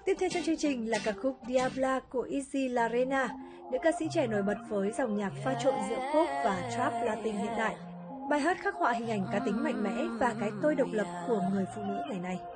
Tiếp theo trong chương trình là ca khúc Diabla của Izzy La Rena, nữ ca sĩ trẻ nổi bật với dòng nhạc pha trộn giữa pop và trap Latin hiện đại. Bài hát khắc họa hình ảnh cá tính mạnh mẽ và cái tôi độc lập của người phụ nữ ngày nay.